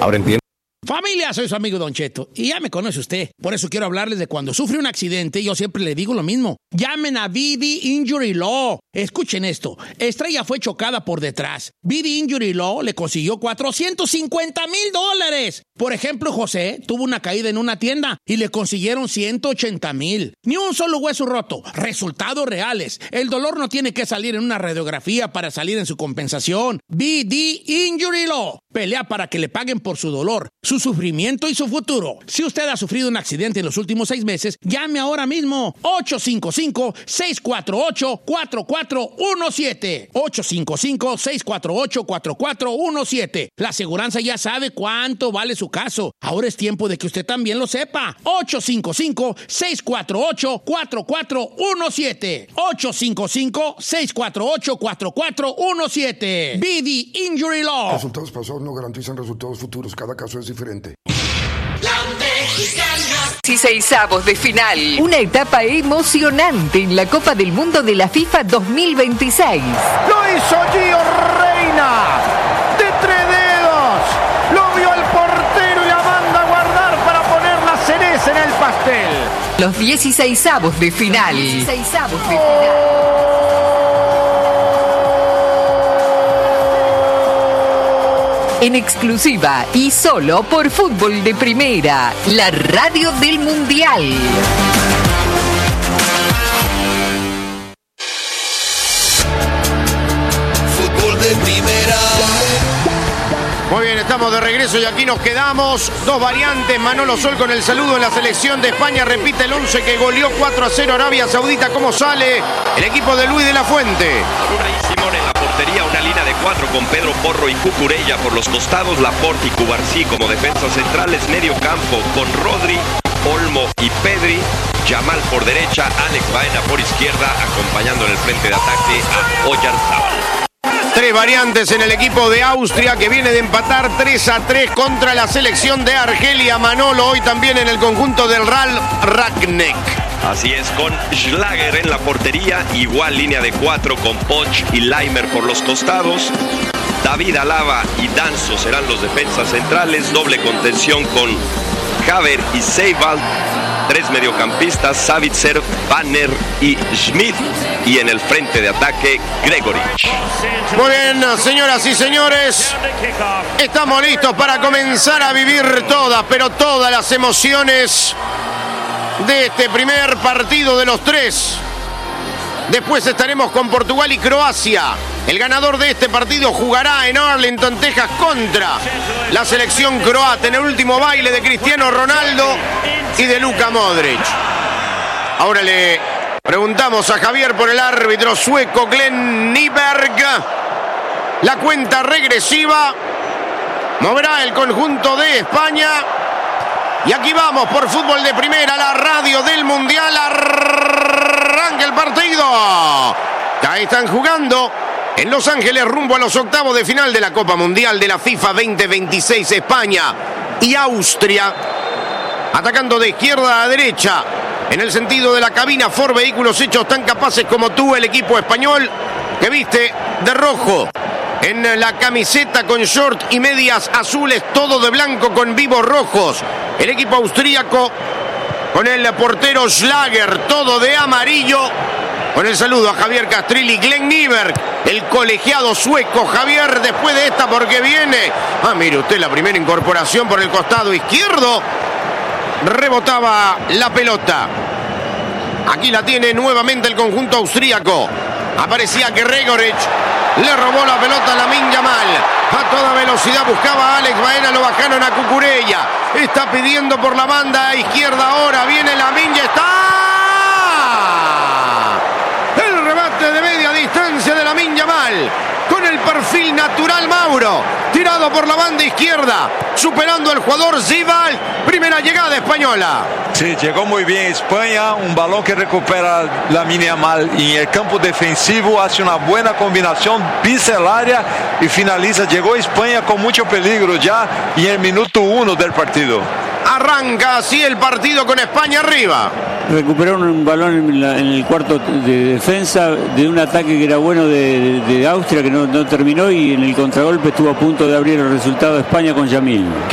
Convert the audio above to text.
Ahora entiendo. Familia, soy su amigo Don Cheto y ya me conoce usted. Por eso quiero hablarles de cuando sufre un accidente. Yo siempre le digo lo mismo. Llamen a VD Injury Law. Escuchen esto. Estrella fue chocada por detrás. VD Injury Law le consiguió $450,000. Por ejemplo, José tuvo una caída en una tienda y le consiguieron $180,000. Ni un solo hueso roto. Resultados reales. El dolor no tiene que salir en una radiografía para salir en su compensación. VD Injury Law. Pelea para que le paguen por su dolor, su sufrimiento y su futuro. Si usted ha sufrido un accidente en los últimos 6 meses, llame ahora mismo. 855-648-4417. 855-648-4417. La aseguranza ya sabe cuánto vale su caso. Ahora es tiempo de que usted también lo sepa. 855-648-4417. 855-648-4417. BD Injury Law. Resultados pasados no garantizan resultados futuros. Cada caso es diferente. La Mexicana. 16avos de final. Una etapa emocionante en la Copa del Mundo de la FIFA 2026. Lo hizo Gio Reyna. De 3 dedos. Lo vio el portero y la manda a guardar para poner la cereza en el pastel. Los 16avos de final. 16avos de final. En exclusiva y solo por Fútbol de Primera, la radio del Mundial. Fútbol de Primera. Muy bien, estamos de regreso y aquí nos quedamos. 2 variantes. Manolo Sol con el saludo en la selección de España. Repite el 11 que goleó 4-0 Arabia Saudita. ¿Cómo sale el equipo de Luis de la Fuente? Unai Simón en la portería, una línea de 4 con Pedro Porro y Cucurella por los costados, Laporte y Cubarsí como defensas centrales, medio campo con Rodri, Olmo y Pedri, Yamal por derecha, Alex Baena por izquierda, acompañando en el frente de ataque a Oyarzábal. 3 variantes en el equipo de Austria que viene de empatar 3-3 contra la selección de Argelia. Manolo, hoy también en el conjunto del Real Rangnick. Así es, con Schlager en la portería, igual línea de 4 con Poch y Leimer por los costados. David Alaba y Danso serán los defensas centrales, doble contención con Haver y Seibald. 3 mediocampistas, Savitzer, Banner y Schmidt. Y en el frente de ataque, Gregorich. Muy bien, señoras y señores. Estamos listos para comenzar a vivir todas, pero todas las emociones de este primer partido de los 3. Después estaremos con Portugal y Croacia. El ganador de este partido jugará en Arlington, Texas, contra la selección croata en el último baile de Cristiano Ronaldo y de Luka Modric. Ahora le preguntamos a Javier por el árbitro sueco Glenn Nyberg. La cuenta regresiva moverá el conjunto de España. Y aquí vamos por Fútbol de Primera, la radio del Mundial. Arranca el partido. Ya están jugando en Los Ángeles rumbo a los octavos de final de la Copa Mundial de la FIFA 2026. España y Austria atacando de izquierda a derecha. En el sentido de la cabina, Ford Vehículos hechos tan capaces como tú, el equipo español que viste de rojo. En la camiseta con short y medias azules, todo de blanco con vivos rojos. El equipo austríaco con el portero Schlager, todo de amarillo. Con el saludo a Javier Castrilli, Glenn Nyberg, el colegiado sueco. Javier, después de esta, porque viene. Mire usted, la primera incorporación por el costado izquierdo. Rebotaba la pelota. Aquí la tiene nuevamente el conjunto austríaco. Aparecía Gregorich. Le robó la pelota a Lamine Yamal. A toda velocidad buscaba a Alex Baena. Lo bajaron a Cucurella. Está pidiendo por la banda izquierda ahora. Viene Lamine. Ya está. El rebate de media distancia de Lamine Yamal. Con el perfil natural Mauro. Tirado por la banda izquierda. Superando al jugador Zival. Primera llegada española. Sí, llegó muy bien España, un balón que recupera Lamine Yamal y en el campo defensivo hace una buena combinación, pisa el área y finaliza. Llegó España con mucho peligro ya y en el minuto 1 del partido. Arranca así el partido con España arriba. Recuperaron un balón en el cuarto de defensa de un ataque que era bueno de Austria, que no terminó, y en el contragolpe estuvo a punto de abrir el resultado de España con Yamil.